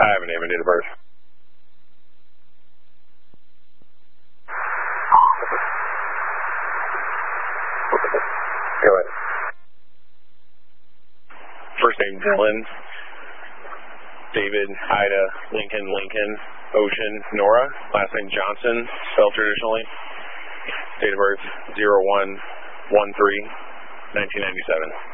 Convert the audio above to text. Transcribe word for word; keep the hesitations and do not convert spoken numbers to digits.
I have a name and date of birth. Go ahead. First name Dylan. David, Ida, Lincoln, Lincoln, Ocean, Nora. Last name Johnson, spelled traditionally. Date of birth zero one one three nineteen ninety-seven.